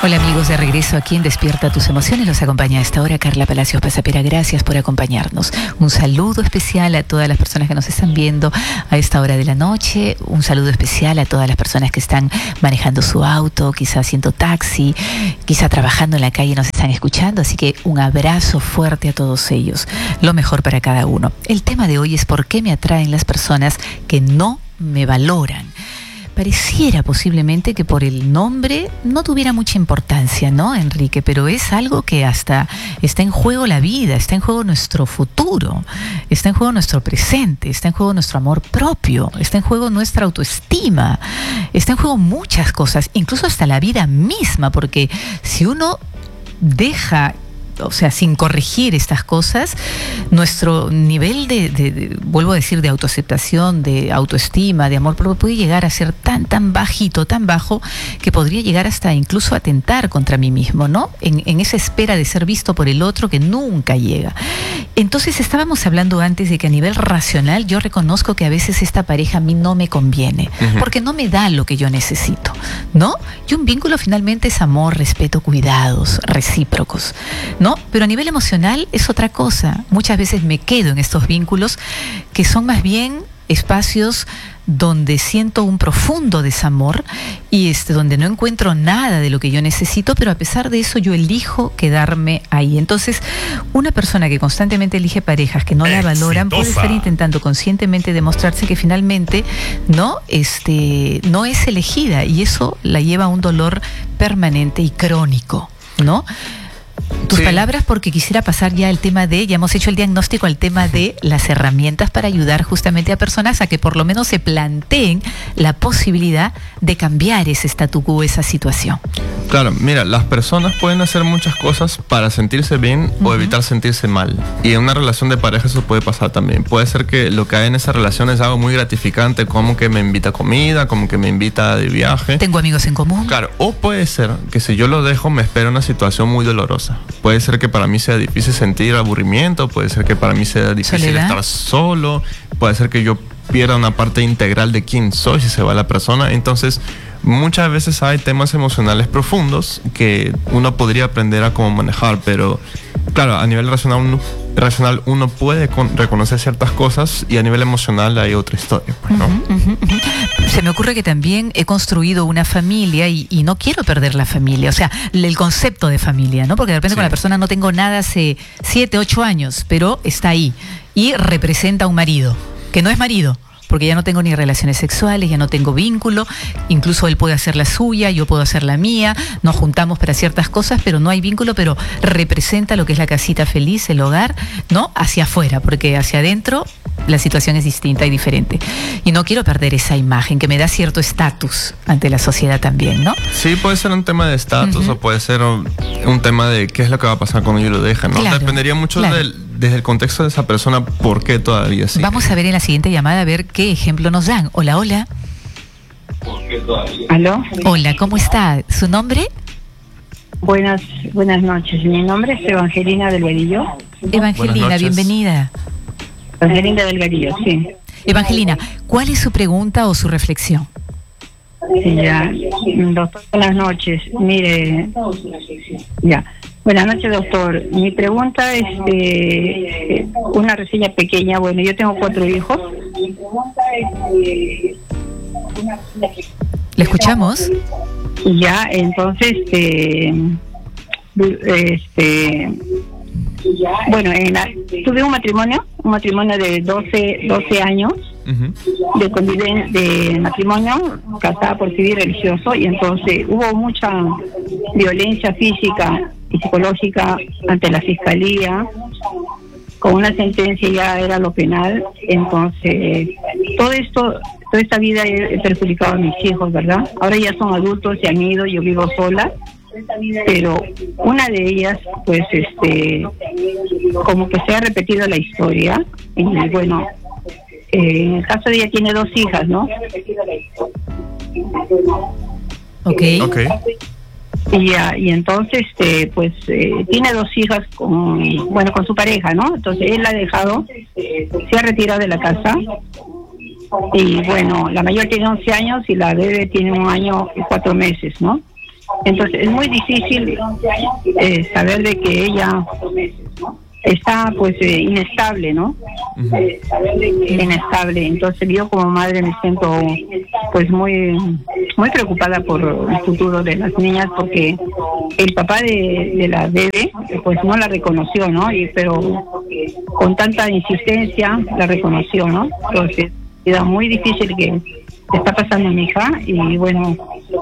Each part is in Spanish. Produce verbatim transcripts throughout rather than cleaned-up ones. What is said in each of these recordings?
Hola amigos, de regreso aquí en Despierta Tus Emociones. Los acompaña a esta hora Carla Palacios Pasapera. Gracias por acompañarnos. Un saludo especial a todas las personas que nos están viendo a esta hora de la noche. Un saludo especial a todas las personas que están manejando su auto, quizá haciendo taxi, quizá trabajando en la calle y nos están escuchando. Así que un abrazo fuerte a todos ellos. Lo mejor para cada uno. El tema de hoy es por qué me atraen las personas que no me valoran. Pareciera posiblemente que por el nombre no tuviera mucha importancia, ¿no, Enrique? Pero es algo que hasta está en juego la vida, está en juego nuestro futuro, está en juego nuestro presente, está en juego nuestro amor propio, está en juego nuestra autoestima, está en juego muchas cosas, incluso hasta la vida misma, porque si uno deja, o sea, sin corregir estas cosas, nuestro nivel de, de, de, vuelvo a decir, de autoaceptación, de autoestima, de amor propio, puede llegar a ser tan, tan bajito, tan bajo, que podría llegar hasta incluso a atentar contra mí mismo, ¿no? En, en esa espera de ser visto por el otro que nunca llega. Entonces, estábamos hablando antes de que a nivel racional yo reconozco que a veces esta pareja a mí no me conviene, uh-huh. porque no me da lo que yo necesito, ¿no? Y un vínculo finalmente es amor, respeto, cuidados recíprocos, ¿no? Pero a nivel emocional es otra cosa. Muchas veces me quedo en estos vínculos que son más bien espacios donde siento un profundo desamor y este, donde no encuentro nada de lo que yo necesito, pero a pesar de eso yo elijo quedarme ahí. Entonces, una persona que constantemente elige parejas que no la valoran puede estar intentando conscientemente demostrarse que finalmente no, este, no es elegida, y eso la lleva a un dolor permanente y crónico, ¿no? Tus sí. palabras, porque quisiera pasar ya al tema de, ya hemos hecho el diagnóstico, al tema de las herramientas para ayudar justamente a personas a que por lo menos se planteen la posibilidad de cambiar ese statu quo, esa situación. Claro, mira, las personas pueden hacer muchas cosas para sentirse bien uh-huh. o evitar sentirse mal. Y en una relación de pareja eso puede pasar también. Puede ser que lo que hay en esa relación es algo muy gratificante, como que me invita a comida, como que me invita de viaje. Tengo amigos en común. Claro, o puede ser que si yo lo dejo me espera una situación muy dolorosa. Puede ser que para mí sea difícil sentir aburrimiento, puede ser que para mí sea difícil ¿Soledad? estar solo, puede ser que yo pierda una parte integral de quién soy si se va la persona. Entonces, muchas veces hay temas emocionales profundos que uno podría aprender a cómo manejar, pero claro, a nivel racional uno, racional uno puede con, reconocer ciertas cosas, y a nivel emocional hay otra historia, pues, ¿no? Uh-huh, uh-huh, uh-huh. Se me ocurre que también he construido una familia y, y no quiero perder la familia, o sea, el concepto de familia, ¿no? Porque de repente sí. con la persona no tengo nada hace siete, ocho años, pero está ahí y representa a un marido, que no es marido, porque ya no tengo ni relaciones sexuales, ya no tengo vínculo, incluso él puede hacer la suya, yo puedo hacer la mía, nos juntamos para ciertas cosas, pero no hay vínculo, pero representa lo que es la casita feliz, el hogar, ¿no? Hacia afuera, porque hacia adentro la situación es distinta y diferente. Y no quiero perder esa imagen que me da cierto estatus ante la sociedad también, ¿no? Sí, puede ser un tema de estatus uh-huh. o puede ser un, un tema de qué es lo que va a pasar cuando ellos lo dejan, ¿no? Claro, dependería mucho claro. del, desde el contexto de esa persona, por qué todavía sí. Vamos a ver en la siguiente llamada a ver qué ejemplo nos dan. Hola, hola. ¿Aló? Hola, ¿cómo está? ¿Su nombre? Buenas, buenas noches. Mi nombre es Evangelina Delgadillo. Evangelina, bienvenida. Evangelina Delgadillo, sí. Evangelina, ¿cuál es su pregunta o su reflexión? Sí, ya. Doctor, buenas noches. Mire, ya. Buenas noches, doctor. Mi pregunta es eh, una reseña pequeña. Bueno, yo tengo cuatro hijos. Mi pregunta es eh, una reseña pequeña. ¿Le escuchamos? Ya, entonces, este, este, bueno, en la, tuve un matrimonio, un matrimonio de doce años. Uh-huh. de convivencia, de matrimonio, casada por civil religioso, y entonces hubo mucha violencia física y psicológica ante la fiscalía. Con una sentencia ya era lo penal. Entonces todo esto, toda esta vida he perjudicado a mis hijos, ¿verdad? Ahora ya son adultos, se han ido, yo vivo sola, pero una de ellas, pues, este, como que se ha repetido la historia. Y bueno, Eh, en el caso de ella tiene dos hijas, ¿no? Ok. okay. Y, ya, y entonces, este, pues, eh, tiene dos hijas con, bueno, con su pareja, ¿no? Entonces él la ha dejado, se ha retirado de la casa. Y bueno, la mayor tiene once años y la bebé tiene un año y cuatro meses, ¿no? Entonces es muy difícil eh, saber de que ella está pues eh, inestable, ¿no? Uh-huh. Inestable. Entonces yo como madre me siento pues muy muy preocupada por el futuro de las niñas, porque el papá de, de la bebé pues no la reconoció, ¿no? Y, pero con tanta insistencia la reconoció, ¿no? Entonces era muy difícil que está pasando a mi hija, y bueno,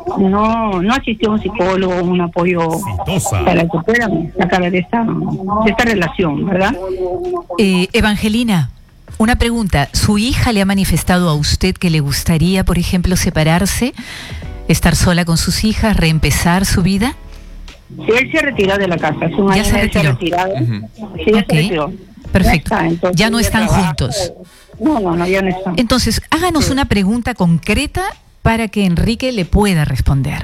no no asistió a un psicólogo, un apoyo Exitosa. Para que puedan sacar de esta, de esta relación, ¿verdad? Eh, Evangelina, una pregunta. ¿Su hija le ha manifestado a usted que le gustaría, por ejemplo, separarse, estar sola con sus hijas, reempezar su vida? Sí, él se ha retirado de la casa. Hace un ya año se retiró. Se ha retirado. Uh-huh. Sí, ya okay. se retiró. Perfecto. Ya, está, ya no están trabaja. juntos. No, no, no, ya no están. Entonces, háganos sí. una pregunta concreta para que Enrique le pueda responder.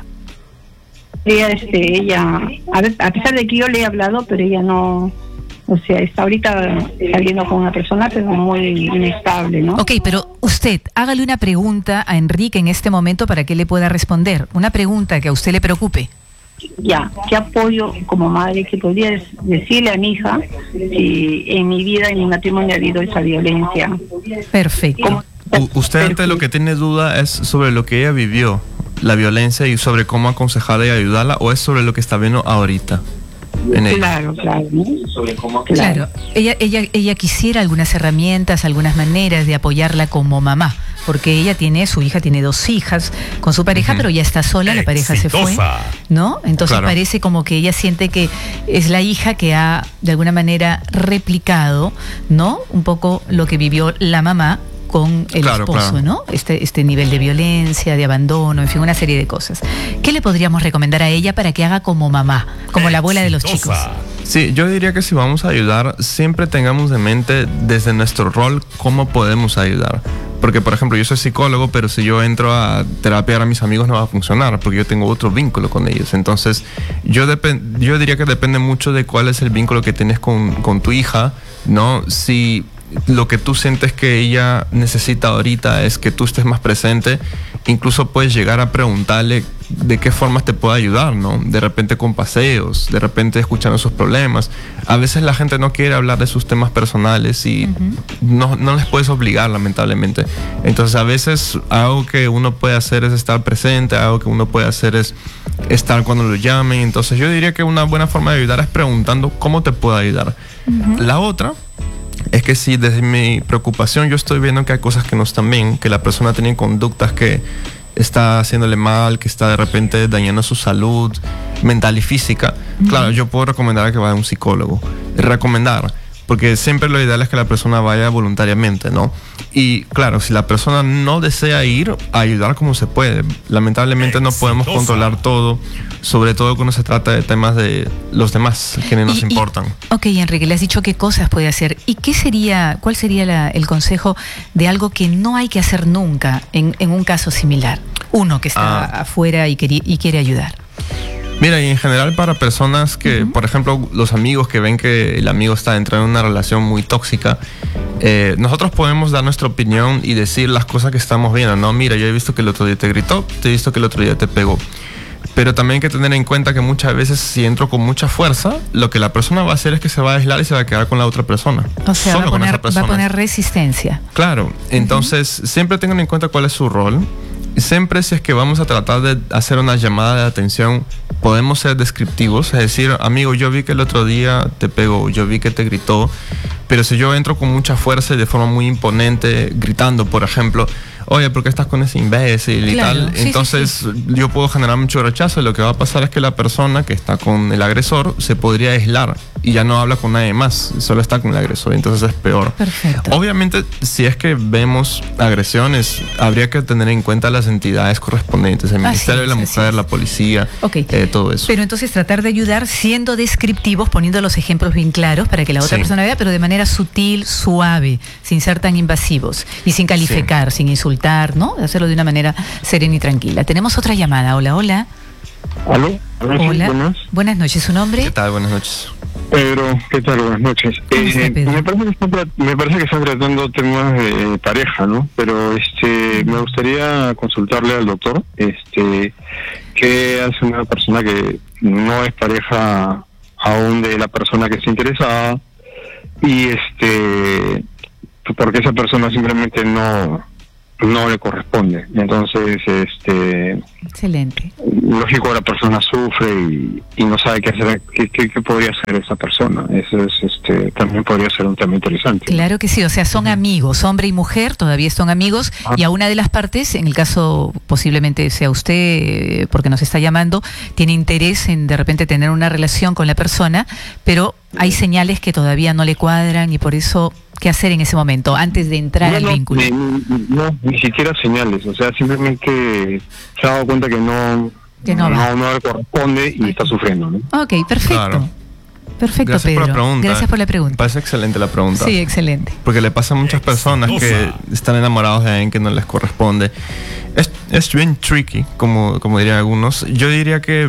Ella, este, ella, a, ver, a pesar de que yo le he hablado, pero ella no, o sea, está ahorita saliendo con una persona, pero muy inestable, ¿no? Ok, pero usted, hágale una pregunta a Enrique en este momento para que él le pueda responder. Una pregunta que a usted le preocupe. Ya, ¿qué apoyo como madre que podría decirle a mi hija si en mi vida, en mi matrimonio ha habido esa violencia? Perfecto. U- usted ante lo que tiene duda es sobre lo que ella vivió, la violencia, y sobre cómo aconsejarla y ayudarla, o es sobre lo que está viendo ahorita en ella. Claro, claro, ¿no? Sobre cómo, claro. claro. Ella, ella, ella quisiera algunas herramientas, algunas maneras de apoyarla como mamá, porque ella tiene, su hija tiene dos hijas con su pareja, uh-huh. pero ya está sola, la pareja Exitosa. se fue, ¿no? Entonces claro. parece como que ella siente que es la hija que ha de alguna manera replicado, ¿no? Un poco lo que vivió la mamá con el claro, esposo, claro. ¿no? Este, este nivel de violencia, de abandono, en fin, una serie de cosas. ¿Qué le podríamos recomendar a ella para que haga como mamá, como la abuela de los chicos? Sí, yo diría que si vamos a ayudar, siempre tengamos en mente desde nuestro rol cómo podemos ayudar. Porque, por ejemplo, yo soy psicólogo, pero si yo entro a terapiar a mis amigos no va a funcionar, porque yo tengo otro vínculo con ellos. Entonces, yo, dep- yo diría que depende mucho de cuál es el vínculo que tienes con, con tu hija, ¿no? Si lo que tú sientes que ella necesita ahorita es que tú estés más presente, incluso puedes llegar a preguntarle de qué formas te puede ayudar, ¿no? De repente con paseos, de repente escuchando sus problemas. A veces la gente no quiere hablar de sus temas personales y uh-huh. no, no les puedes obligar, lamentablemente. Entonces, a veces algo que uno puede hacer es estar presente, algo que uno puede hacer es estar cuando lo llamen. Entonces, yo diría que una buena forma de ayudar es preguntando cómo te puedo ayudar. Uh-huh. La otra es que si desde mi preocupación yo estoy viendo que hay cosas que no están bien, que la persona tiene conductas que está haciéndole mal, que está de repente dañando su salud mental y física, uh-huh. claro, yo puedo recomendar que vaya a un psicólogo. Recomendar, porque siempre lo ideal es que la persona vaya voluntariamente, ¿no? Y claro, si la persona no desea ir, a ayudar como se puede. Lamentablemente no podemos controlar todo, sobre todo cuando se trata de temas de los demás, quienes nos y, importan. Y, ok, Enrique, le has dicho qué cosas puede hacer. ¿Y qué sería, cuál sería la, el consejo de algo que no hay que hacer nunca en, en un caso similar? Uno que está ah. afuera y, querí, y quiere ayudar. Mira, y en general para personas que, uh-huh. por ejemplo, los amigos que ven que el amigo está entrando en una relación muy tóxica, eh, nosotros podemos dar nuestra opinión y decir las cosas que estamos viendo, ¿no? Mira, yo he visto que el otro día te gritó, te he visto que el otro día te pegó. Pero también hay que tener en cuenta que muchas veces si entro con mucha fuerza, lo que la persona va a hacer es que se va a aislar y se va a quedar con la otra persona. O sea, Solo va, a poner, va a poner resistencia. Claro, entonces uh-huh. siempre tengan en cuenta cuál es su rol. Siempre si es que vamos a tratar de hacer una llamada de atención, podemos ser descriptivos, es decir, amigo, yo vi que el otro día te pegó, yo vi que te gritó, pero si yo entro con mucha fuerza y de forma muy imponente, gritando, por ejemplo, oye, ¿por qué estás con ese imbécil y claro, tal? Sí, Entonces sí, sí. yo puedo generar mucho rechazo y lo que va a pasar es que la persona que está con el agresor se podría aislar y ya no habla con nadie más, solo está con el agresor, entonces es peor. Perfecto. Obviamente, si es que vemos agresiones, habría que tener en cuenta las entidades correspondientes, el Ministerio es, de la Mujer, la policía, okay. eh, todo eso. Pero entonces tratar de ayudar siendo descriptivos, poniendo los ejemplos bien claros para que la otra sí. persona vea, pero de manera sutil, suave, sin ser tan invasivos y sin calificar, sí. sin insultar, ¿no? Hacerlo de una manera serena y tranquila. Tenemos otra llamada. Hola, hola. ¿Aló? Hola. Buenas. Buenas noches. ¿Su nombre? ¿Qué tal? Buenas noches. Pedro, ¿qué tal? Buenas noches. Eh, me, parece que están, me parece que están tratando temas de pareja, ¿no? Pero este, me gustaría consultarle al doctor, este, qué hace una persona que no es pareja aún de la persona que está interesada y este, porque esa persona simplemente no no le corresponde. Entonces, este, excelente. Lógico, la persona sufre y, y no sabe qué hacer, qué, qué, qué podría hacer esa persona. Eso es, este, también podría ser un tema interesante. Claro que sí, o sea, son amigos, hombre y mujer, todavía son amigos, ah. y a una de las partes, en el caso posiblemente sea usted, porque nos está llamando, tiene interés en de repente tener una relación con la persona, pero hay señales que todavía no le cuadran y por eso, ¿qué hacer en ese momento, antes de entrar no, al no, vínculo? Ni, no, ni siquiera señales, o sea, simplemente se ha dado cuenta que no, que no, no, no le corresponde y okay. está sufriendo, ¿no? Ok, perfecto. Claro. Perfecto, Gracias Pedro. Por la pregunta. Gracias por la pregunta. Parece excelente la pregunta. Sí, excelente. Porque le pasa a muchas personas que están enamorados de alguien que no les corresponde. Es, es bien tricky, como, como dirían algunos. Yo diría que,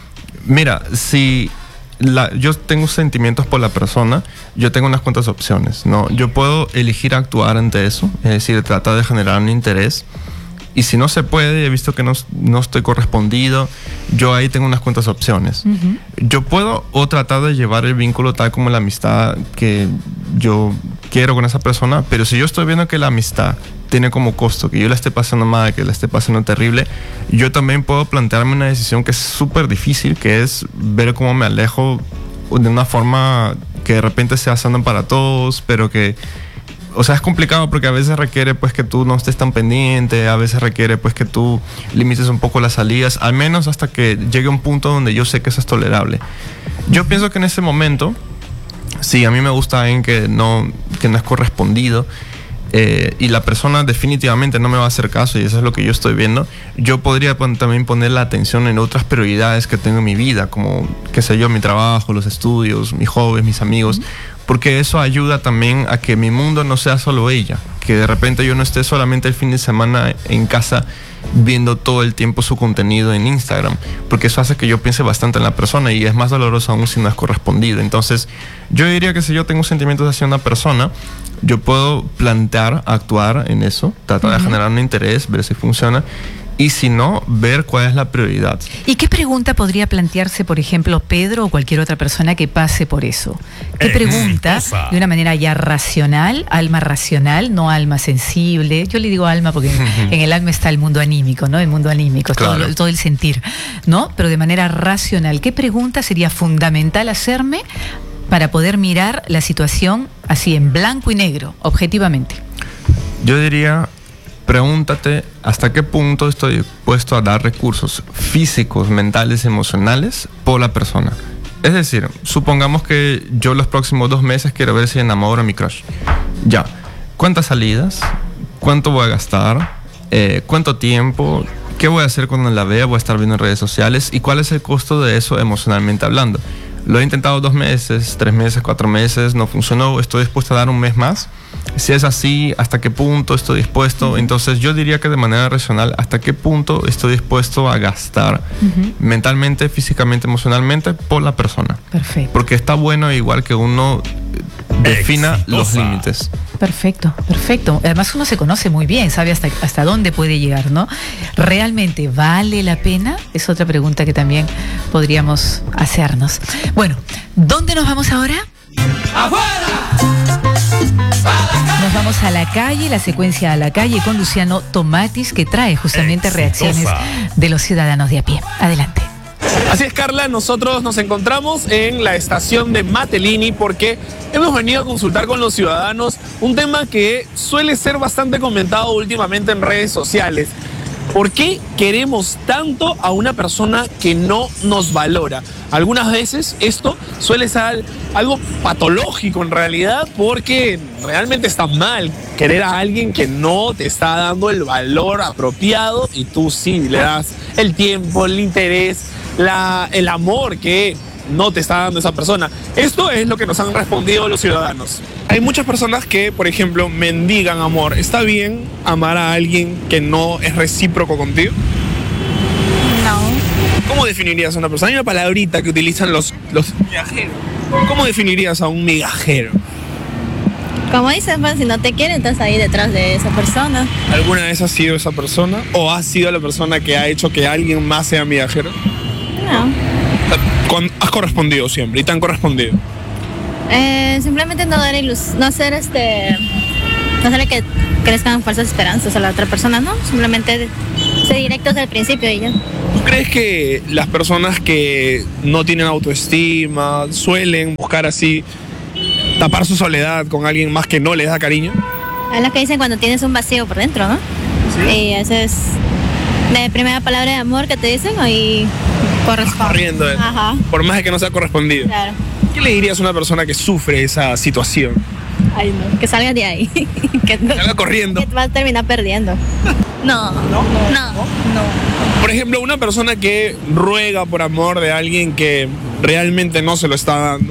mira, si... La, yo tengo sentimientos por la persona, yo tengo unas cuantas opciones, ¿no? Yo puedo elegir actuar ante eso, es decir, tratar de generar un interés. Y si no se puede, he visto que no, no estoy correspondido, yo ahí tengo unas cuantas opciones. Uh-huh. Yo puedo o tratar de llevar el vínculo tal como la amistad que yo quiero con esa persona, pero si yo estoy viendo que la amistad tiene como costo que yo la esté pasando mal, que la esté pasando terrible, yo también puedo plantearme una decisión que es súper difícil, que es ver cómo me alejo de una forma que de repente sea sana para todos, pero que... O sea, es complicado porque a veces requiere pues que tú no estés tan pendiente, a veces requiere pues que tú limites un poco las salidas, al menos hasta que llegue un punto donde yo sé que eso es tolerable. Yo pienso que en ese momento, si a mí me gusta alguien que no, que no es correspondido, eh, y la persona definitivamente no me va a hacer caso y eso es lo que yo estoy viendo, yo podría pon- también poner la atención en otras prioridades que tengo en mi vida, como, qué sé yo, mi trabajo, los estudios, mis hobbies, mis amigos, porque eso ayuda también a que mi mundo no sea solo ella, que de repente yo no esté solamente el fin de semana en casa viendo todo el tiempo su contenido en Instagram, porque eso hace que yo piense bastante en la persona y es más doloroso aún si no es correspondido. Entonces yo diría que si yo tengo sentimientos hacia una persona, yo puedo plantear, actuar en eso, tratar uh-huh. de generar un interés, ver si funciona, y si no, ver cuál es la prioridad. ¿Y qué pregunta podría plantearse, por ejemplo, Pedro o cualquier otra persona que pase por eso? ¿Qué pregunta, de una manera ya racional, alma racional, no alma sensible? Yo le digo alma porque en, en el alma está el mundo anímico, ¿no? El mundo anímico, claro. todo, todo el sentir, ¿no? Pero de manera racional, ¿qué pregunta sería fundamental hacerme para poder mirar la situación así en blanco y negro, objetivamente? Yo diría... Pregúntate hasta qué punto estoy dispuesto a dar recursos físicos, mentales, emocionales por la persona. Es decir, supongamos que yo los próximos dos meses quiero ver si enamoro a mi crush. Ya, ¿cuántas salidas? ¿Cuánto voy a gastar? Eh, ¿Cuánto tiempo? ¿Qué voy a hacer cuando la vea? ¿Voy a estar viendo en redes sociales? ¿Y cuál es el costo de eso emocionalmente hablando? Lo he intentado dos meses, tres meses, cuatro meses, no funcionó, estoy dispuesto a dar un mes más. Si es así, ¿hasta qué punto estoy dispuesto? Uh-huh. Entonces yo diría que de manera racional, ¿hasta qué punto estoy dispuesto a gastar uh-huh. mentalmente, físicamente, emocionalmente por la persona? Perfecto. Porque está bueno igual que uno defina Exitosa. Los límites. Perfecto, perfecto. Además uno se conoce muy bien, sabe hasta, hasta dónde puede llegar, ¿no? ¿Realmente vale la pena? Es otra pregunta que también podríamos hacernos. Bueno, ¿dónde nos vamos ahora? ¡Afuera! Nos vamos a la calle, la secuencia a la calle con Luciano Tomatis, que trae justamente Exitosa. Reacciones de los ciudadanos de a pie. Adelante. Así es, Carla, nosotros nos encontramos en la estación de Matelini porque hemos venido a consultar con los ciudadanos un tema que suele ser bastante comentado últimamente en redes sociales. ¿Por qué queremos tanto a una persona que no nos valora? Algunas veces esto suele ser algo patológico en realidad, porque realmente está mal querer a alguien que no te está dando el valor apropiado y tú sí le das el tiempo, el interés, la, el amor que no te está dando esa persona. Esto es lo que nos han respondido los ciudadanos. Hay muchas personas que, por ejemplo, mendigan amor. ¿Está bien amar a alguien que no es recíproco contigo? No. ¿Cómo definirías a una persona? Hay una palabrita que utilizan los, los viajeros. ¿Cómo definirías a un migajero? Como dices, pues, si no te quiere, estás ahí detrás de esa persona. ¿Alguna vez has sido esa persona? ¿O has sido la persona que ha hecho que alguien más sea migajero? No. ¿Has correspondido siempre y te han correspondido? Eh, simplemente no dar ilus no hacer este... No hacerle que crezcan falsas esperanzas a la otra persona, ¿no? Simplemente ser directo desde el principio y ya. ¿Tú crees que las personas que no tienen autoestima suelen buscar así tapar su soledad con alguien más que no les da cariño? Es lo que dicen cuando tienes un vacío por dentro, ¿no? Sí. Y eso es de primera palabra de amor que te dicen y corresponde. Corriendo, eh. Ajá. Por más de que no sea correspondido. Claro. ¿Qué le dirías a una persona que sufre esa situación? Ay, no, que salgas de ahí. que no, salga corriendo. Que vas a terminar perdiendo. No, no, no, no, no. Por ejemplo, una persona que ruega por amor de alguien que realmente no se lo está dando.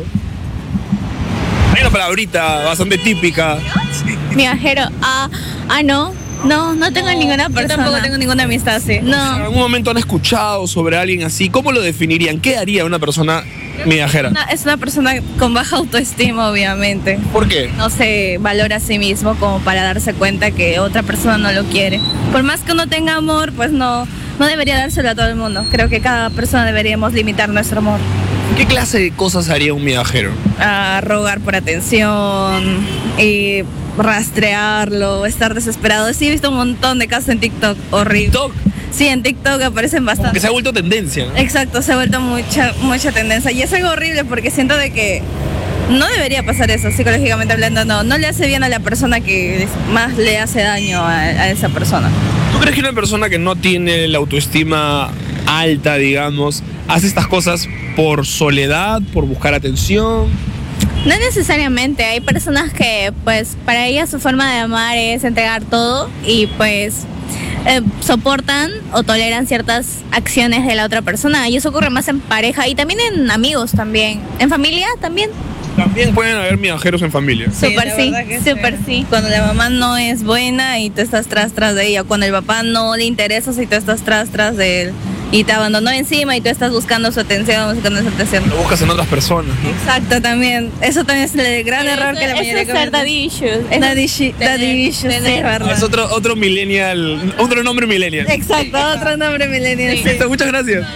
Hay una palabrita bastante típica. Migajero, ah, ah, no. No, no tengo no, ninguna persona. Yo tampoco tengo ninguna amistad así. No. ¿En algún momento han escuchado sobre alguien así? ¿Cómo lo definirían? ¿Qué haría una persona migajera? Una, es una persona con baja autoestima, obviamente. ¿Por qué? No se valora a sí mismo como para darse cuenta que otra persona no lo quiere. Por más que uno tenga amor, pues no, no debería dárselo a todo el mundo. Creo que cada persona deberíamos limitar nuestro amor. ¿Qué clase de cosas haría un migajero? A rogar por atención y rastrearlo, estar desesperado. Sí, he visto un montón de casos en TikTok, horrible. ¿TikTok? Sí, en TikTok aparecen bastante. Que se ha vuelto tendencia, ¿no? Exacto, se ha vuelto mucha, mucha tendencia. Y es algo horrible porque siento de que no debería pasar eso, psicológicamente hablando. No, no le hace bien a la persona que más le hace daño a, a esa persona. ¿Tú crees que una persona que no tiene la autoestima alta, digamos, hace estas cosas por soledad, por buscar atención? No necesariamente, hay personas que pues para ellas su forma de amar es entregar todo y pues eh, soportan o toleran ciertas acciones de la otra persona y eso ocurre más en pareja y también en amigos también, en familia también. También pueden haber migajeros en familia. Súper sí, súper sí. sí. Cuando la mamá no es buena y tú estás tras tras de ella, cuando el papá no le interesa y tú estás tras tras de él. Y te abandonó encima y tú estás buscando su atención, buscando su atención. Lo buscas en otras personas, ¿no? Exacto, también. Eso también es el gran error eso, que la mayoría es ser daddy issues. Daddy, daddy issues, sí, verdad. Es otro, otro millennial, otro nombre millennial. Exacto, otro nombre millennial. Sí. Sí. Muchas gracias.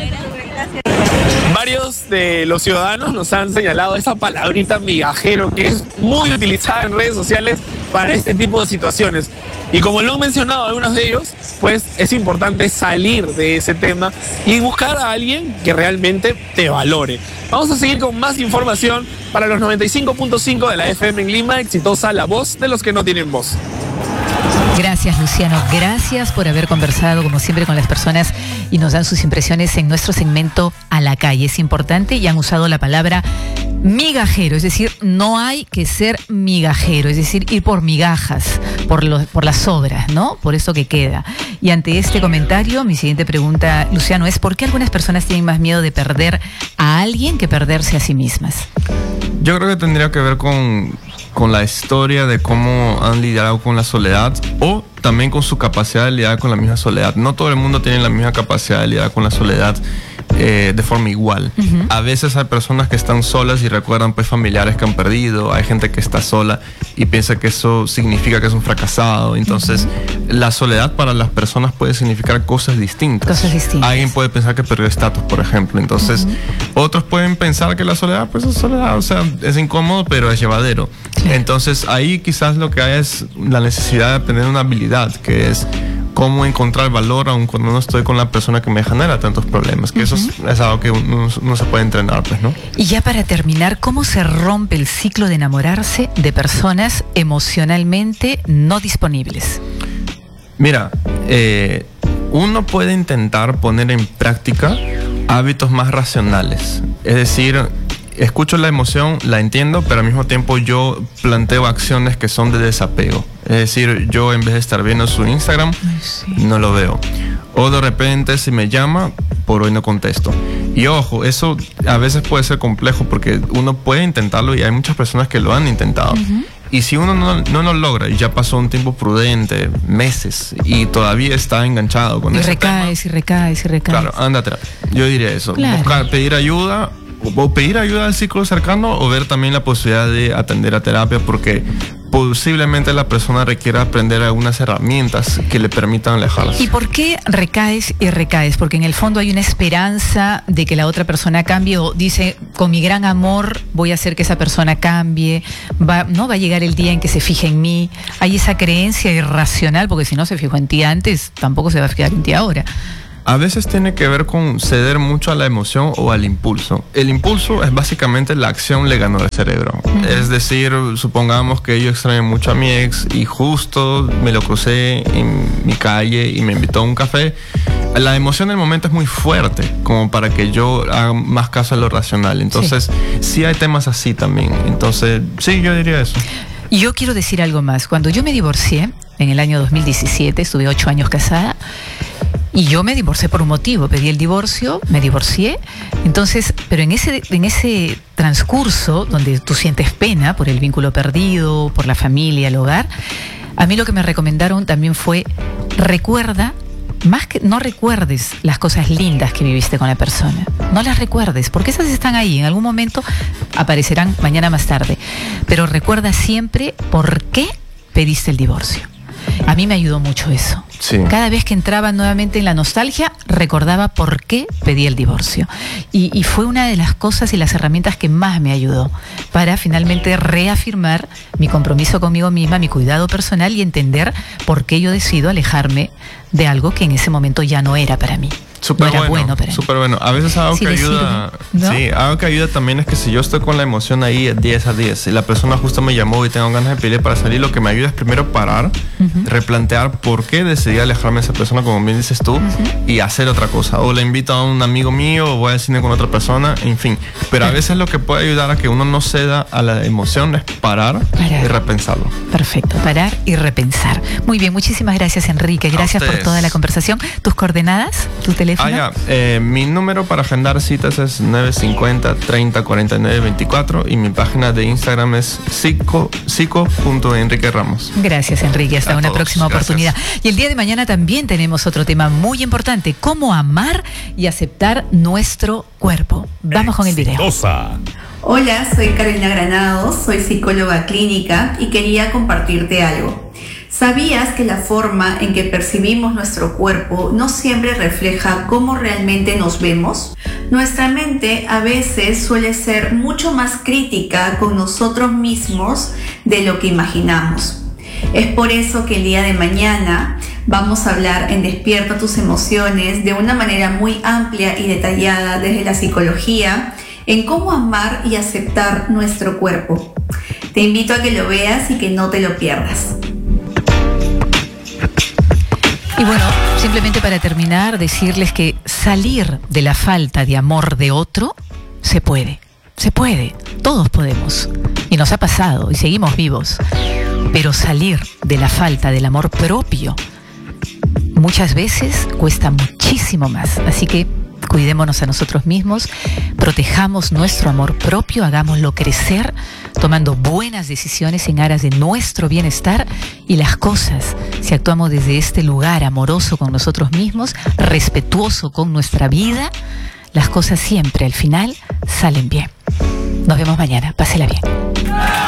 Varios de los ciudadanos nos han señalado esa palabrita migajero que es muy utilizada en redes sociales para este tipo de situaciones. Y como lo han mencionado algunos de ellos, pues es importante salir de ese tema y buscar a alguien que realmente te valore. Vamos a seguir con más información para los noventa y cinco punto cinco de la F M en Lima, exitosa la voz de los que no tienen voz. Gracias, Luciano. Gracias por haber conversado, como siempre, con las personas y nos dan sus impresiones en nuestro segmento A la Calle. Es importante y han usado la palabra migajero, es decir, no hay que ser migajero, es decir, ir por migajas, por, lo, por las sobras, ¿no? Por eso que queda. Y ante este comentario, mi siguiente pregunta, Luciano, es ¿por qué algunas personas tienen más miedo de perder a alguien que perderse a sí mismas? Yo creo que tendría que ver con... con la historia de cómo han lidiado con la soledad o también con su capacidad de lidiar con la misma soledad. No todo el mundo tiene la misma capacidad de lidiar con la soledad eh, de forma igual. Uh-huh. A veces hay personas que están solas y recuerdan pues familiares que han perdido, hay gente que está sola y piensa que eso significa que es un fracasado. Entonces, uh-huh. la soledad para las personas puede significar cosas distintas. Cosas distintas. Alguien puede pensar que perdió estatus, por ejemplo. Entonces, uh-huh. otros pueden pensar que la soledad pues es soledad, o sea, es incómodo, pero es llevadero. Claro. Entonces, ahí quizás lo que hay es la necesidad de tener una habilidad, que es cómo encontrar valor aun cuando no estoy con la persona que me genera tantos problemas, que uh-huh. eso es, es algo que uno, uno se puede entrenar, pues, ¿no? Y ya para terminar, ¿cómo se rompe el ciclo de enamorarse de personas emocionalmente no disponibles? Mira, eh, uno puede intentar poner en práctica hábitos más racionales, es decir, escucho la emoción, la entiendo, pero al mismo tiempo yo planteo acciones que son de desapego. Es decir, yo en vez de estar viendo su Instagram, sí. no lo veo. O de repente si me llama, por hoy no contesto. Y ojo, eso a veces puede ser complejo porque uno puede intentarlo y hay muchas personas que lo han intentado. Uh-huh. Y si uno no, no lo logra y ya pasó un tiempo prudente, meses, y todavía está enganchado con y ese recaes, tema. Y recaes, y recaes. Claro, anda atrás. Yo diría eso. Claro. Buscar, pedir ayuda o pedir ayuda al psicólogo cercano o ver también la posibilidad de atender a terapia, porque posiblemente la persona requiera aprender algunas herramientas que le permitan alejarse. ¿Y por qué recaes y recaes? Porque en el fondo hay una esperanza de que la otra persona cambie, o dice, con mi gran amor voy a hacer que esa persona cambie, va, no va a llegar el día en que se fije en mí. Hay esa creencia irracional, porque si no se fijó en ti antes, tampoco se va a fijar en ti ahora. A veces tiene que ver con ceder mucho a la emoción o al impulso. El impulso es básicamente la acción le ganó al cerebro. Uh-huh. Es decir, supongamos que yo extraño mucho a mi ex y justo me lo crucé en mi calle y me invitó a un café. La emoción del momento es muy fuerte como para que yo haga más caso a lo racional. Entonces, sí, sí hay temas así también. Entonces, sí, yo diría eso. Y yo quiero decir algo más. Cuando yo me divorcié, en el año dos mil diecisiete, estuve ocho años casada, y yo me divorcié por un motivo, pedí el divorcio, me divorcié. Entonces, pero en ese, en ese transcurso donde tú sientes pena por el vínculo perdido, por la familia, el hogar, a mí lo que me recomendaron también fue, recuerda, más que no recuerdes las cosas lindas que viviste con la persona, no las recuerdes, porque esas están ahí, en algún momento aparecerán mañana más tarde, pero recuerda siempre por qué pediste el divorcio. A mí me ayudó mucho eso. Sí. Cada vez que entraba nuevamente en la nostalgia, recordaba por qué pedí el divorcio. Y, y fue una de las cosas y las herramientas que más me ayudó para finalmente reafirmar mi compromiso conmigo misma, mi cuidado personal y entender por qué yo decido alejarme de algo que en ese momento ya no era para mí. Súper no era bueno, bueno para súper bueno. A veces algo sí que ayuda, sirve, ¿no? Sí, algo que ayuda también es que si yo estoy con la emoción ahí diez a diez y la persona justo me llamó y tengo ganas de pelear para salir, lo que me ayuda es primero parar, uh-huh. replantear por qué decidí alejarme de esa persona, como bien dices tú, uh-huh. y hacer otra cosa. O le invito a un amigo mío, o voy al cine con otra persona, en fin. Pero a veces lo que puede ayudar a que uno no ceda a la emoción es parar, parar. y repensarlo. Perfecto, parar y repensar. Muy bien, muchísimas gracias, Enrique. Gracias por toda la conversación. ¿Tus coordenadas? ¿Tu teléfono? Ah, ya. Eh, mi número para agendar citas es nueve cincuenta, treinta, cuarenta y nueve, veinticuatro y mi página de Instagram es psico punto enrique ramos. Gracias, Enrique. Hasta a una todos. próxima oportunidad. Gracias. Y el día de mañana también tenemos otro tema muy importante: cómo amar y aceptar nuestro cuerpo. Vamos con el video. Hola, soy Carolina Granados, soy psicóloga clínica y quería compartirte algo. ¿Sabías que la forma en que percibimos nuestro cuerpo no siempre refleja cómo realmente nos vemos? Nuestra mente a veces suele ser mucho más crítica con nosotros mismos de lo que imaginamos. Es por eso que el día de mañana vamos a hablar en Despierta tus emociones de una manera muy amplia y detallada desde la psicología en cómo amar y aceptar nuestro cuerpo. Te invito a que lo veas y que no te lo pierdas. Y bueno, simplemente para terminar, decirles que salir de la falta de amor de otro se puede, se puede, todos podemos. Y nos ha pasado y seguimos vivos. Pero salir de la falta del amor propio muchas veces cuesta muchísimo más. Así que cuidémonos a nosotros mismos, protejamos nuestro amor propio, hagámoslo crecer, tomando buenas decisiones en aras de nuestro bienestar, y las cosas, si actuamos desde este lugar amoroso con nosotros mismos, respetuoso con nuestra vida, las cosas siempre al final salen bien. Nos vemos mañana, pásela bien.